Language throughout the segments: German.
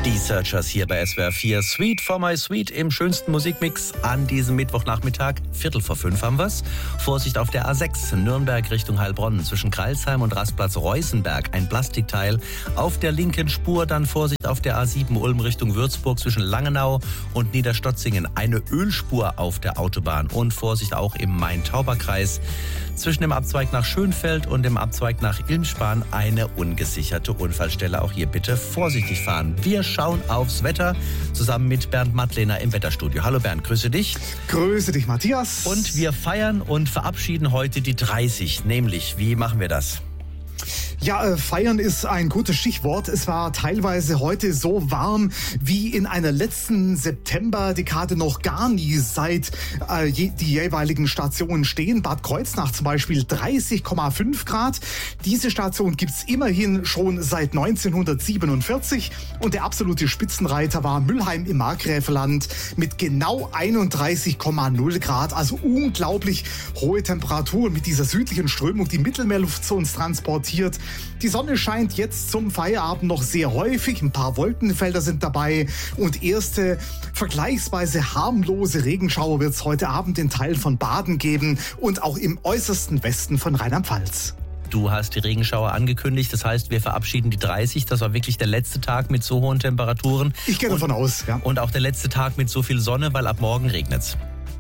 Die Searchers hier bei SWR 4. Sweet for my sweet im schönsten Musikmix an diesem Mittwochnachmittag. 4:45 haben wir's. Vorsicht auf der A6 Nürnberg Richtung Heilbronn. Zwischen Kreilsheim und Rastplatz Reußenberg ein Plastikteil. Auf der linken Spur dann Vorsicht auf der A7 Ulm Richtung Würzburg. Zwischen Langenau und Niederstotzingen eine Ölspur auf der Autobahn. Und Vorsicht auch im Main-Tauber-Kreis. Zwischen dem Abzweig nach Schönfeld und dem Abzweig nach Ilmspan eine ungesicherte Unfallstelle. Auch hier bitte vorsichtig fahren. Wir schauen aufs Wetter zusammen mit Bernd Mattlehner im Wetterstudio. Hallo Bernd, grüße dich. Grüße dich, Matthias. Und wir feiern und verabschieden heute die 30. Nämlich, wie machen wir das? Ja, feiern ist ein gutes Stichwort. Es war teilweise heute so warm wie in einer letzten Septemberdekade noch gar nie, seit die jeweiligen Stationen stehen. Bad Kreuznach zum Beispiel 30,5 Grad. Diese Station gibt's immerhin schon seit 1947. Und der absolute Spitzenreiter war Mülheim im Markgräflerland mit genau 31,0 Grad. Also unglaublich hohe Temperaturen mit dieser südlichen Strömung, die Mittelmeerluft zu uns transportiert. Die Sonne scheint jetzt zum Feierabend noch sehr häufig. Ein paar Wolkenfelder sind dabei. Und erste vergleichsweise harmlose Regenschauer wird es heute Abend in Teilen von Baden geben und auch im äußersten Westen von Rheinland-Pfalz. Du hast die Regenschauer angekündigt, das heißt, wir verabschieden die 30. Das war wirklich der letzte Tag mit so hohen Temperaturen. Ich gehe davon aus, ja. Und auch der letzte Tag mit so viel Sonne, weil ab morgen regnet's.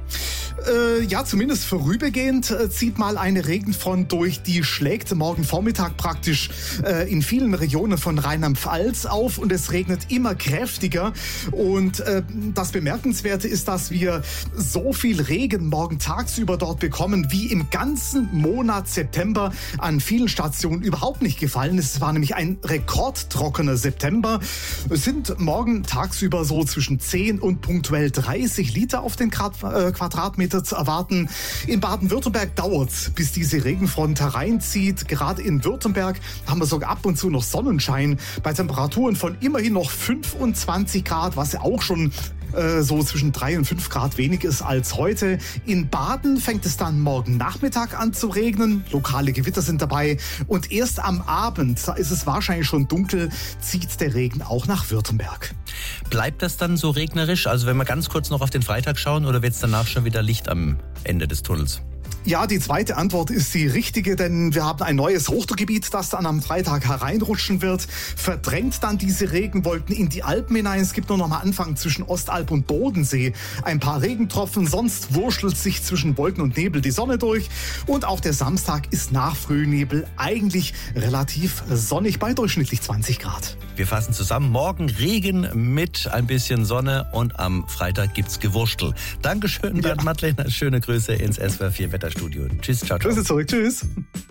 Ja, zumindest vorübergehend zieht mal eine Regenfront durch, die schlägt morgen Vormittag praktisch in vielen Regionen von Rheinland-Pfalz auf und es regnet immer kräftiger. Und das Bemerkenswerte ist, dass wir so viel Regen morgen tagsüber dort bekommen, wie im ganzen Monat September an vielen Stationen überhaupt nicht gefallen. Es war nämlich ein rekordtrockener September. Es sind morgen tagsüber so zwischen 10 und punktuell 30 Liter auf den Quadratmeter zu erwarten. In Baden-Württemberg dauert es, bis diese Regenfront hereinzieht. Gerade in Württemberg haben wir sogar ab und zu noch Sonnenschein bei Temperaturen von immerhin noch 25 Grad, was ja auch schon so zwischen 3 und 5 Grad wenig ist als heute. In Baden fängt es dann morgen Nachmittag an zu regnen. Lokale Gewitter sind dabei. Und erst am Abend, da ist es wahrscheinlich schon dunkel, zieht der Regen auch nach Württemberg. Bleibt das dann so regnerisch? Also wenn wir ganz kurz noch auf den Freitag schauen, oder wird es danach schon wieder Licht am Ende des Tunnels? Ja, die zweite Antwort ist die richtige, denn wir haben ein neues Hochdruckgebiet, das dann am Freitag hereinrutschen wird, verdrängt dann diese Regenwolken in die Alpen hinein. Es gibt nur noch mal Anfang zwischen Ostalb und Bodensee ein paar Regentropfen, sonst wurschtelt sich zwischen Wolken und Nebel die Sonne durch. Und auch der Samstag ist nach Frühnebel eigentlich relativ sonnig bei durchschnittlich 20 Grad. Wir fassen zusammen, morgen Regen mit ein bisschen Sonne und am Freitag gibt's Gewurstel. Dankeschön, Bernd Mattlehner, schöne Grüße ins SWR 4 Wetterstudio. Tschüss, ciao, ciao. Grüße zurück, tschüss.